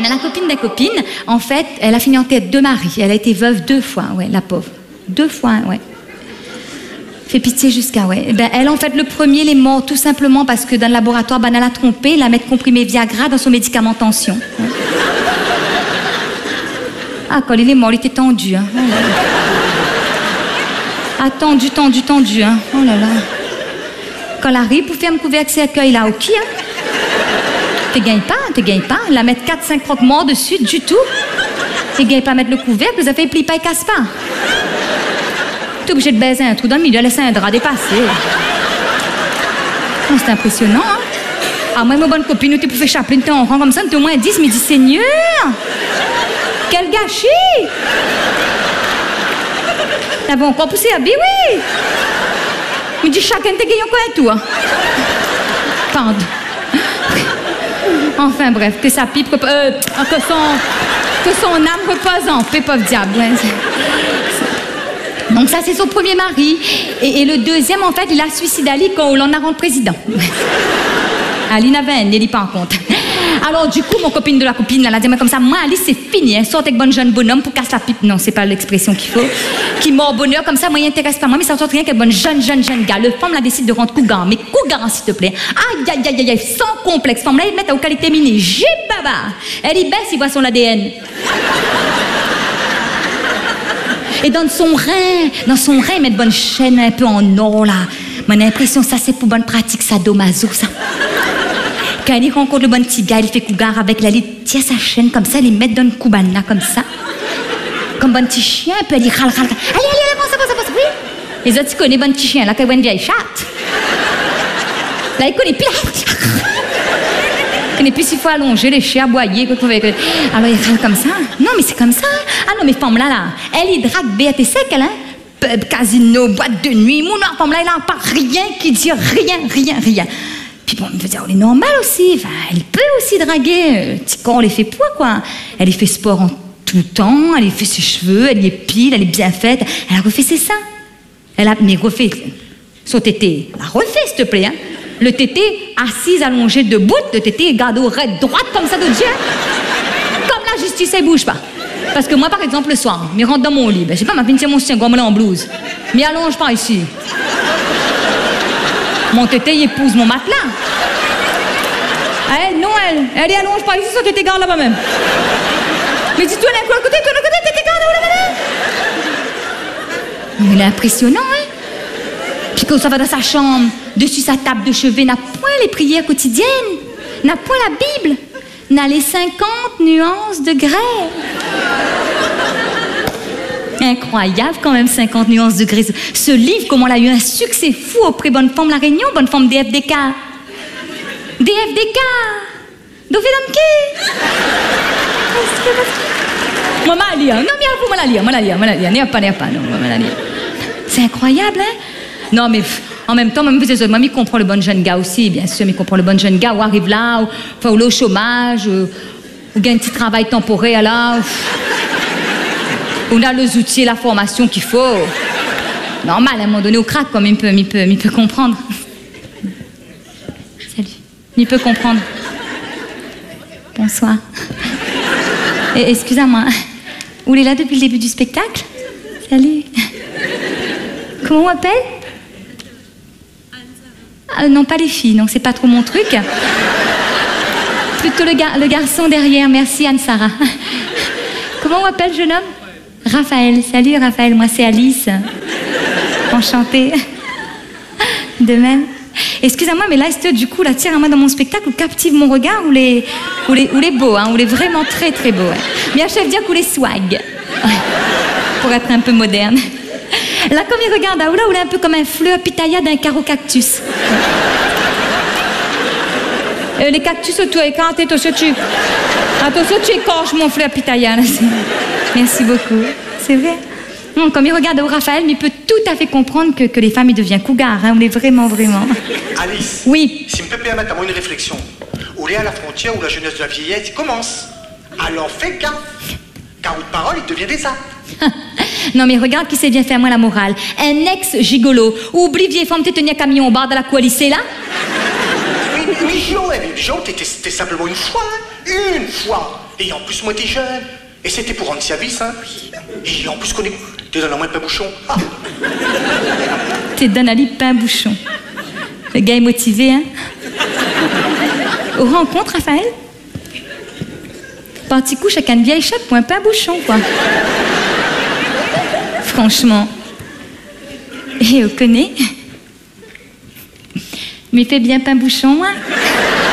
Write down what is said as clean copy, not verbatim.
Mais la copine d'un copine, en fait, elle a fini en tête de mari. Elle a été veuve 2 fois, ouais, la pauvre. 2 fois, ouais. Fait pitié jusqu'à, ouais. Ben, elle, en fait, le premier, elle est morte tout simplement parce que dans le laboratoire, ben, elle a trompé, la mettre comprimé Viagra dans son médicament tension. Ouais. Ah, quand il est mort, il était tendu, hein. Oh là là. Ah, tendu, hein. Oh là là. Quand elle arrive pour faire un couvercle, c'est accueil là, ok, hein. Tu gagnes pas. La mettre 4-5 croque morts dessus, du tout. Tu gagnes pas à mettre le couvercle, vous avez fait, il plie pas, il casse pas. T'es obligé de baiser un trou dans le milieu, laisser un drap dépasser. Oh, c'est impressionnant, hein. Ah, moi, ma bonne copine, nous t'es pour faire chapeler, t'es en rang comme ça, t'es au moins 10, mais dis Seigneur, quel gâchis. T'avais encore poussé à billes, oui. Me dit chacun t'es gagné quoi un tour. Tendre. Enfin bref, que sa pipe, que son âme repose en paix, pauvre diable. Donc ça, c'est son premier mari. Et le deuxième, en fait, il a suicidé Ali quand Hollande a rendu président. Ali n'avait un, il pas en compte. Alors du coup, mon copine de la copine, là, elle a dit comme ça, moi, Ali, c'est fini, hein, sorte avec bonne jeune bonhomme pour casser la pipe. Non, c'est pas l'expression qu'il faut. Qui mord bonheur comme ça, moi, il intéresse pas moi, mais ça sort rien qu'elle bonne jeune gars. Le femme, là, décide de rendre cougar. Mais cougar, s'il te plaît. Aïe, sans complexe. Femme, là, il met aux qualités mini. Jibaba. Elle y baisse, il voit son ADN. Et dans son rein, il met de bonnes chaînes un peu en or, là. Moi, j'ai l'impression ça, c'est pour bonne pratique, sadomaso, ça. Quand il rencontre le bon petit gars, il fait cougar avec la lit, tient sa chaîne comme ça, il met dans une coubana comme ça. Comme bon petit chien, puis elle dit râle. Allez, avance, oui. Les autres, ils connaissent bon petit chien, là, quand il voit une vieille chatte. Là, il connaît plus. Il connaît plus s'il faut allonger les chiens, aboyer. Alors, il râle comme ça. Non, mais c'est comme ça. Ah non, mais femme là, elle, il drague BAT sec, elle, hein. Pub, casino, boîte de nuit, mon femme là, il n'a pas rien qui dit rien. Puis bon, je veux dire, elle est normale aussi. Enfin, elle peut aussi draguer. Quand on les fait poids, quoi. Elle fait sport en tout temps, elle fait ses cheveux, elle y épile, elle est bien faite. Elle a refait ses seins. Mais refait son tété. Elle a refait, s'il te plaît, hein. Le tété, assise, allongée, debout, le tété, garde au raid, droite, comme ça, de Dieu. Comme la justice, elle bouge pas. Parce que moi, par exemple, le soir, je rentre dans mon lit. Ben, je sais pas, ma fille tient mon chien, gomme là en blouse. Mais allonge pas ici. Mon tété, il épouse mon matelas. Elle, non, elle y allonge pas ici, son tété garde là-bas même. Mais dis-toi, elle est à côté, tété garde là-bas même. Mais il est impressionnant, hein. Puis quand ça va dans sa chambre, dessus sa table de chevet, n'a point les prières quotidiennes, n'a point la Bible, n'a les 50 nuances de grès. Incroyable quand même, 50 nuances de grès. Ce livre, comment elle a eu un succès fou auprès de bonne femme La Réunion, bonne femme DFDK. DFDK D'où fait qui? Moi, je vais lire. Non, mais vous, moi, la lire. N'y a pas, non, moi, la lire. C'est incroyable, hein? Non, mais en même temps, moi, je comprends le bon jeune gars aussi, bien sûr, mais comprend le bon jeune gars, ou arrive là, ou au chômage, ou gagne un petit travail temporaire là, on a les outils et la formation qu'il faut. Normal, à un moment donné, au crack, comme il peut comprendre. Salut. Il peut comprendre. Bonsoir. Excusez-moi. Vous êtes là depuis le début du spectacle? Salut. Comment on m'appelle? Non, pas les filles, non, c'est pas trop mon truc. Plutôt le garçon derrière, merci Anne-Sara. Comment on m'appelle, jeune homme? Raphaël. Salut Raphaël, moi c'est Alice. Enchantée. De même. Excusez-moi, mais là, est-ce que du coup, la tire à moi dans mon spectacle, ou captive mon regard, ou les beaux, hein, ou les vraiment très très beaux. Hein. Bien, chef dire ou les swag. Pour être un peu moderne. Là, comme il regarde, là, il est un peu comme un fleur pitaya d'un carreau cactus. Les cactus autour, attention, tu écorches mon fleur pitaya. Là. Merci beaucoup. C'est vrai. Non, comme il regarde au Raphaël, mais il peut tout à fait comprendre que les femmes, ils deviennent cougars. Hein, on est vraiment. Alice. Oui. Si je peux permettre à moi une réflexion. On est à la frontière où la jeunesse de la vieillesse commence. Alors fais gaffe. Car haute parole, il devient des actes. Non, mais regarde qui s'est bien fait à moi la morale. Un ex-gigolo. Oublie vieille femme, t'es tenu un camion au bar de la coalition, là? Oui, Jo, t'es simplement une fois. Une fois. Et en plus, moi, t'es jeune. Et c'était pour rendre service, hein. Et en plus, t'es dans la moins pain bouchon. Ah. T'es dans la pain bouchon. Le gars est motivé, hein. Aux rencontres, Raphaël? Parti couche avec une vieille chatte pour un pain bouchon, quoi. Franchement. Et on connaît. Mais fais bien pain bouchon, hein.